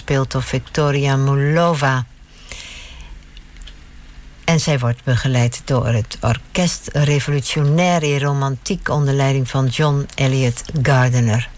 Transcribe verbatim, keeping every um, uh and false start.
gespeeld door Victoria Mulova. En zij wordt begeleid door het Orkest Revolutionaire Romantiek onder leiding van John Elliott Gardiner.